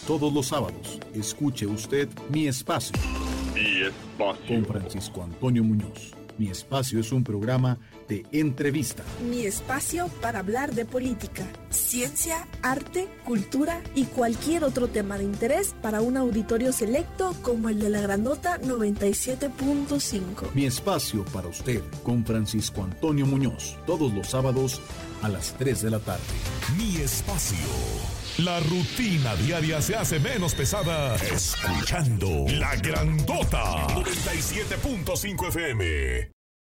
Todos los sábados, escuche usted Mi Espacio. Mi Espacio. Con Francisco Antonio Muñoz. Mi Espacio es un programa de entrevista. Mi espacio para hablar de política, ciencia, arte, cultura y cualquier otro tema de interés para un auditorio selecto como el de la Grandota 97.5. Mi Espacio para usted con Francisco Antonio Muñoz. Todos los sábados a las 3 de la tarde. Mi Espacio. La rutina diaria se hace menos pesada escuchando La Grandota 97.5 FM.